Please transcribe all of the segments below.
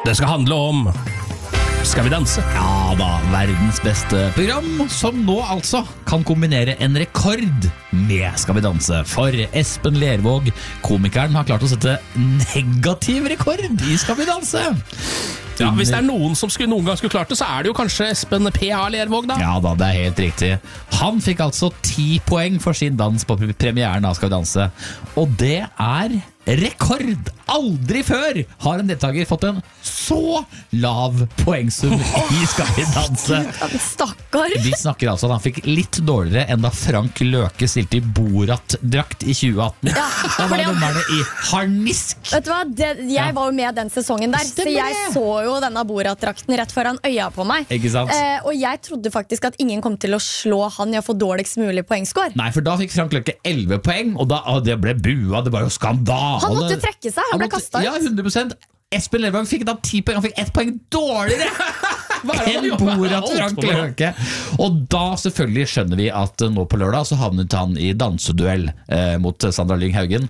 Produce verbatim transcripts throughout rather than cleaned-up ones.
Det skal handle om Skal vi danse? Ja da, verdens beste program, som nå altså kan kombinere en rekord med Skal vi danse. For Espen Lervåg, komikeren, har klart å sette negativ rekord i Skal vi danse. Ja, hvis det er noen som skulle, noen gang skulle klart det, så er det jo kanskje Espen P A Lervåg da. Ja da, det er helt riktig. Han fikk altså ti poeng for sin dans på premieren av Skal vi danse. Og det er rekord. Aldri før har en deltaker fått en så lav poengsum i Skal vi danse. Stakkar. Vi snakker altså at han fikk litt dårligere enn da Frank Løke stilte i Borat-drakt i tjue atten. Ja, Da var dommerne i harnisk. Vet du hva, det, jeg var jo med den sesongen der. Stemmer Så jeg det. så jo denne Borat-drakten rett foran øya på meg. Ikke sant? eh, Og jeg trodde faktisk at ingen kom til å slå han i å få dårligst mulig poengscore. Nei, for da fikk Frank Løke elleve poeng, og da, å, det ble bua, det var jo skandale. Han måtte trekke seg, han ble måtte- kastet ut. Ja, hundre prosent. Espen Lervåg fikk da ti poeng, han fikk ett poeng dårligere enn Borat Frank Løke. Og da selvfølgelig skjønner vi at eh, nå på lørdag så havnet han i danseduell eh, mot Sandra Lyng Haugen.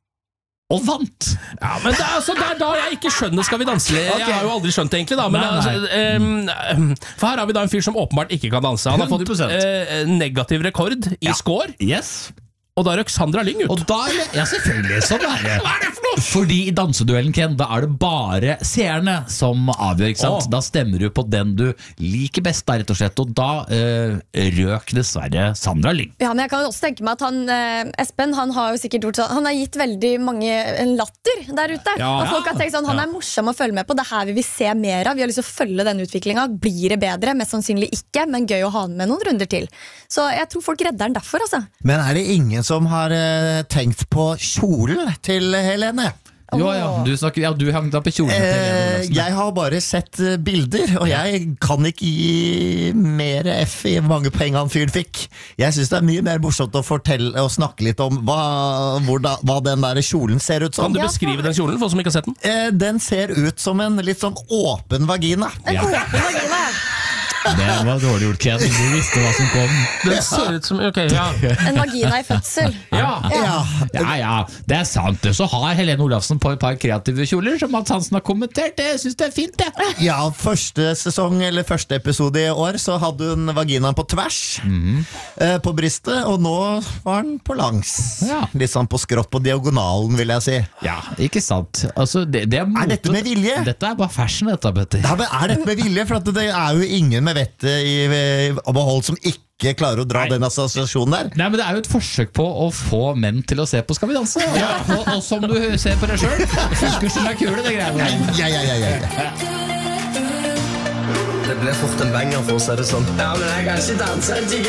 Og vant! Ja, men det er, altså, det er da jeg ikke skjønner Skal vi danse. Jeg Ok. har jo aldri skjønt det egentlig da, men Nei, altså, um, For her har vi da en fyr som åpenbart ikke kan danse. Han har fått hundre prosent. eh, negativ rekord i Ja. score. Yes. Og da røk Sandra Lyng ut. Og da, ja selvfølgelig, sånn er det. Hva er det for noe? Fordi i danseduellen, Ken, da er det bare seerne som avgjør, ikke sant? Åh. Da stemmer du på den du liker best, da, rett og slett. Og da eh, røk dessverre Sandra Lyng. Ja, men jeg kan jo også tenke meg at han, eh, Espen, han har jo sikkert gjort sånn. Han har gitt veldig mange en latter der ute. Ja. Og folk har tenkt sånn, han er morsom å følge med på. Det her vil vi se mer av. Vi har lyst til å følge den utviklingen. Blir det bedre? Mest sannsynlig ikke, men gøy å ha den med noen runder til. Så jeg tror folk redder den derfor, altså. Men er det ingen som har eh, tenkt på kjolen til Helene? Jo, ja, du, snakker, ja, du hang da på kjolen til Helene Eh, Olafsen. jeg har bare sett eh, bilder, og jeg kan ikke gi mer F i hvor mange poeng han fyren fikk. Jeg synes det er mye mer morsomt å fortelle og snakke litt om hva, hvordan, hva den der kjolen ser ut Kan som. du Ja, beskrive for- den kjolen, for oss som ikke har sett den? Eh, den ser ut som en litt sånn åpen vagina. En Ja. åpen vagina. Det var dårlig gjort, Ken. Du visste hva som kom. Den ser ut som, ok, ja. En vagina i fødsel. Ja, Ja, Ja, ja, det er sant. Så har Helene Olafsen på et par kreative kjoler som Mads Hansen har kommentert. Jeg synes det er fint, det. ja, første sesong eller første episode i år så hadde hun vaginaen på tvers eh, på brystet, og nå var den på langs. Ja. Litt sånn på skrått på diagonalen, vil jeg si. Ja, ikke sant. Altså, det, det er, Er dette med vilje? Dette er bare fashion, dette, Petter. Ja, men er dette med vilje? For at det er jo ingen med vettet i, i behold som ikke klarer å dra Nei. den assosiasjonen der. Nei, men Det er jo et forsøk på å få menn til å se på Skal vi danse. Og, og som du ser på deg selv, funker som er kule, det greiene der. Ja, ja, ja, ja. Det ble fort en banger, for å si det sånn. Ja, men jeg kan ikke danse.